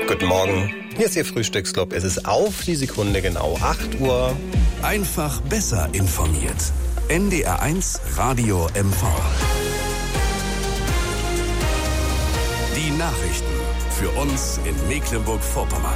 Guten Morgen, hier ist Ihr Frühstücksclub. Es ist auf die Sekunde genau 8 Uhr. Einfach besser informiert. NDR1 Radio MV. Die Nachrichten für uns in Mecklenburg-Vorpommern.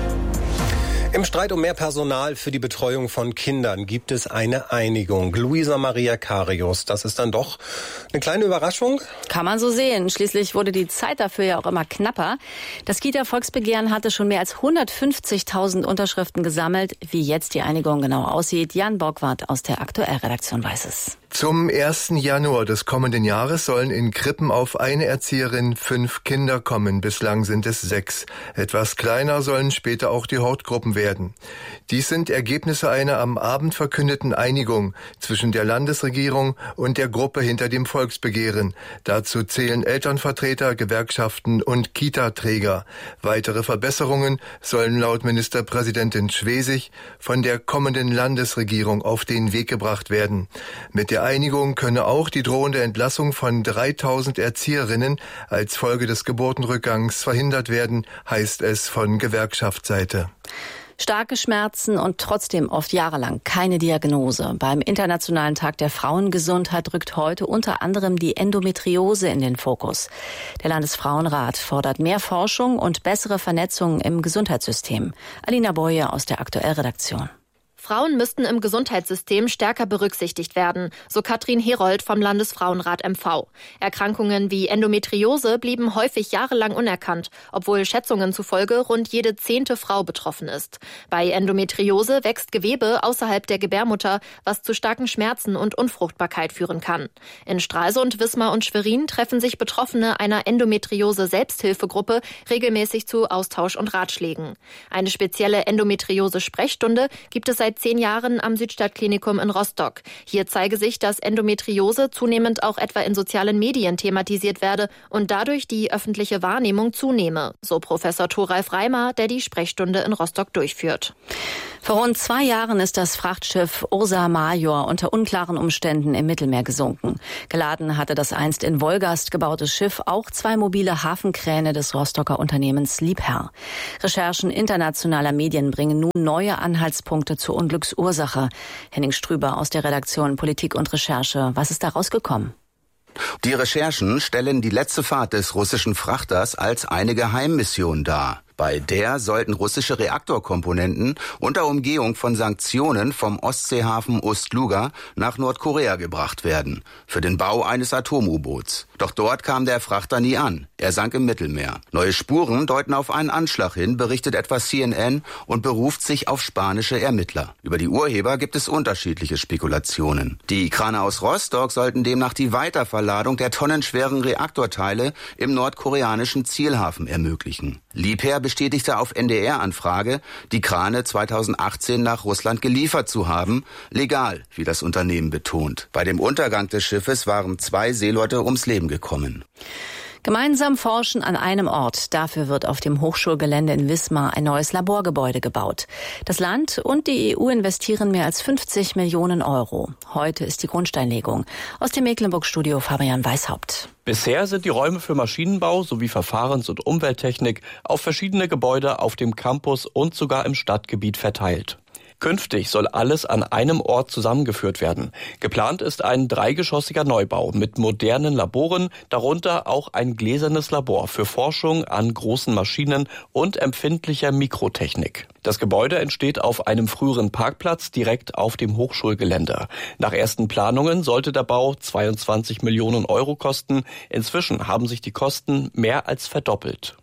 Im Streit um mehr Personal für die Betreuung von Kindern gibt es eine Einigung. Luisa Maria Karius, das ist dann doch eine kleine Überraschung? Kann man so sehen. Schließlich wurde die Zeit dafür ja auch immer knapper. Das Kita-Volksbegehren hatte schon mehr als 150.000 Unterschriften gesammelt. Wie jetzt die Einigung genau aussieht, Jan Borgward aus der Aktuellredaktion weiß es. Zum 1. Januar des kommenden Jahres sollen in Krippen auf eine Erzieherin 5 Kinder kommen. Bislang sind es 6. Etwas kleiner sollen später auch die Hortgruppen werden. Dies sind Ergebnisse einer am Abend verkündeten Einigung zwischen der Landesregierung und der Gruppe hinter dem Volksbegehren. Dazu zählen Elternvertreter, Gewerkschaften und Kita-Träger. Weitere Verbesserungen sollen laut Ministerpräsidentin Schwesig von der kommenden Landesregierung auf den Weg gebracht werden. Mit der Einigung könne auch die drohende Entlassung von 3.000 Erzieherinnen als Folge des Geburtenrückgangs verhindert werden, heißt es von Gewerkschaftsseite. Starke Schmerzen und trotzdem oft jahrelang keine Diagnose. Beim Internationalen Tag der Frauengesundheit rückt heute unter anderem die Endometriose in den Fokus. Der Landesfrauenrat fordert mehr Forschung und bessere Vernetzung im Gesundheitssystem. Alina Boye aus der Aktuellredaktion. Frauen müssten im Gesundheitssystem stärker berücksichtigt werden, so Katrin Herold vom Landesfrauenrat MV. Erkrankungen wie Endometriose blieben häufig jahrelang unerkannt, obwohl Schätzungen zufolge rund jede 10. Frau betroffen ist. Bei Endometriose wächst Gewebe außerhalb der Gebärmutter, was zu starken Schmerzen und Unfruchtbarkeit führen kann. In Stralsund, Wismar und Schwerin treffen sich Betroffene einer Endometriose-Selbsthilfegruppe regelmäßig zu Austausch und Ratschlägen. Eine spezielle Endometriose-Sprechstunde gibt es seit 10 Jahren am Südstadtklinikum in Rostock. Hier zeige sich, dass Endometriose zunehmend auch etwa in sozialen Medien thematisiert werde und dadurch die öffentliche Wahrnehmung zunehme, so Professor Thoralf Reimer, der die Sprechstunde in Rostock durchführt. Vor rund 2 Jahren ist das Frachtschiff Ursa Major unter unklaren Umständen im Mittelmeer gesunken. Geladen hatte das einst in Wolgast gebaute Schiff auch 2 mobile Hafenkräne des Rostocker Unternehmens Liebherr. Recherchen internationaler Medien bringen nun neue Anhaltspunkte zur Unglücksursache. Henning Strüber aus der Redaktion Politik und Recherche. Was ist da rausgekommen? Die Recherchen stellen die letzte Fahrt des russischen Frachters als eine Geheimmission dar. Bei der sollten russische Reaktorkomponenten unter Umgehung von Sanktionen vom Ostseehafen Ust-Luga nach Nordkorea gebracht werden, für den Bau eines Atom-U-Boots. Doch dort kam der Frachter nie an. Er sank im Mittelmeer. Neue Spuren deuten auf einen Anschlag hin, berichtet etwa CNN und beruft sich auf spanische Ermittler. Über die Urheber gibt es unterschiedliche Spekulationen. Die Krane aus Rostock sollten demnach die Weiterverladung der tonnenschweren Reaktorteile im nordkoreanischen Zielhafen ermöglichen. Liebherr bestätigte auf NDR-Anfrage, die Krane 2018 nach Russland geliefert zu haben, legal, wie das Unternehmen betont. Bei dem Untergang des Schiffes waren 2 Seeleute ums Leben gekommen. Gemeinsam forschen an einem Ort. Dafür wird auf dem Hochschulgelände in Wismar ein neues Laborgebäude gebaut. Das Land und die EU investieren mehr als 50 Millionen Euro. Heute ist die Grundsteinlegung. Aus dem Mecklenburg-Studio Fabian Weishaupt. Bisher sind die Räume für Maschinenbau sowie Verfahrens- und Umwelttechnik auf verschiedene Gebäude auf dem Campus und sogar im Stadtgebiet verteilt. Künftig soll alles an einem Ort zusammengeführt werden. Geplant ist ein 3-geschossiger Neubau mit modernen Laboren, darunter auch ein gläsernes Labor für Forschung an großen Maschinen und empfindlicher Mikrotechnik. Das Gebäude entsteht auf einem früheren Parkplatz direkt auf dem Hochschulgelände. Nach ersten Planungen sollte der Bau 22 Millionen Euro kosten. Inzwischen haben sich die Kosten mehr als verdoppelt.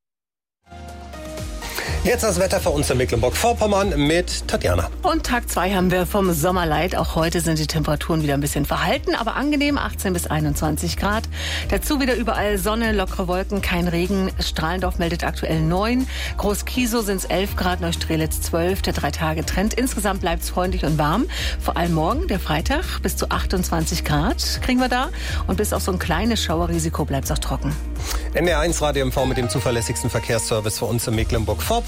Jetzt das Wetter für uns in Mecklenburg-Vorpommern mit Tatjana. Und Tag 2 haben wir vom Sommerlight. Auch heute sind die Temperaturen wieder ein bisschen verhalten, aber angenehm, 18 bis 21 Grad. Dazu wieder überall Sonne, lockere Wolken, kein Regen. Strahlendorf meldet aktuell 9. Groß-Kiesow sind es 11 Grad, Neustrelitz 12. Der 3-Tage-Trend. Insgesamt bleibt es freundlich und warm. Vor allem morgen, der Freitag, bis zu 28 Grad kriegen wir da. Und bis auf so ein kleines Schauerrisiko bleibt es auch trocken. NDR1 Radio MV mit dem zuverlässigsten Verkehrsservice für uns in Mecklenburg-Vorpommern.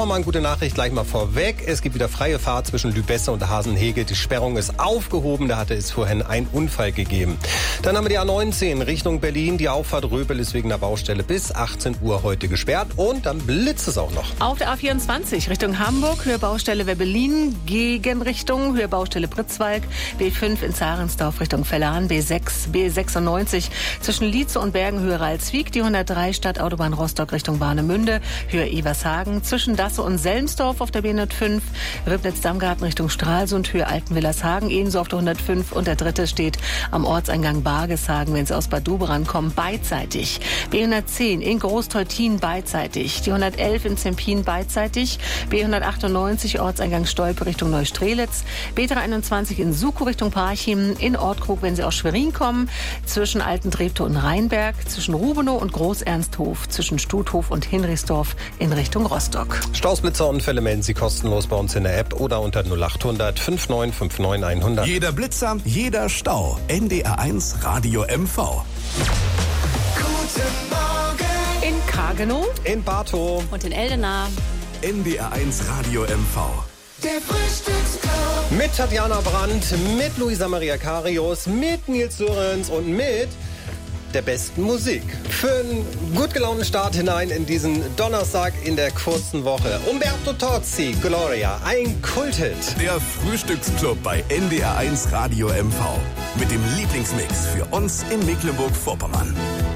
nochmal eine gute Nachricht gleich mal vorweg. Es gibt wieder freie Fahrt zwischen Lübesse und Hasenhege. Die Sperrung ist aufgehoben. Da hatte es vorhin einen Unfall gegeben. Dann haben wir die A19 Richtung Berlin. Die Auffahrt Röbel ist wegen der Baustelle bis 18 Uhr heute gesperrt. Und dann blitzt es auch noch. Auf der A24 Richtung Hamburg, Höhe Baustelle Werbelin, Gegenrichtung, Höhe Baustelle Pritzwalk, B5 in Zarensdorf Richtung Vellan, B96 zwischen Lietze und Bergen, Höhe Ralswiek, die 103 Stadtautobahn Rostock Richtung Warnemünde, Höhe Evershagen, zwischen Dasse und Selmsdorf auf der B105, Ribnitz-Dammgarten Richtung Stralsund, Höhe Altenwillershagen, ebenso auf der 105 und der dritte steht am Ortseingang Bargeshagen, wenn Sie aus Bad Doberan kommen, beidseitig. B110 in Großteutin beidseitig, die 111 in Zempin beidseitig, B198 Ortseingang Stolpe Richtung Neustrelitz, B321 in Suko Richtung Parchim, in Ortkrug, wenn Sie aus Schwerin kommen, zwischen Alten-Treptow und Rheinberg, zwischen Rubenow und Groß-Ernsthof, zwischen Stuthof und Hinrichsdorf in Richtung Rostock. Staus, Blitzer und Unfälle melden Sie kostenlos bei uns in der App oder unter 0800 5959 100. Jeder Blitzer, jeder Stau. NDR1 Radio MV. Guten Morgen. In Kagenow, In Bartow Und in Eldena. NDR1 Radio MV. Der Frühstücksclub. mit Tatjana Brandt, mit Luisa Maria Karius, mit Nils Sörens und mit der besten Musik. Für einen gut gelaunten Start hinein in diesen Donnerstag in der kurzen Woche. Umberto Tozzi, Gloria, ein Kulthit. Der Frühstücksclub bei NDR1 Radio MV. Mit dem Lieblingsmix für uns in Mecklenburg-Vorpommern.